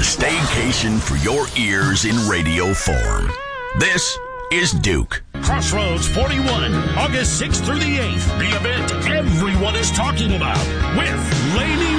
A staycation for your ears in radio form. This is Duke. Crossroads 41, August 6th through the 8th. The event everyone is talking about with Laney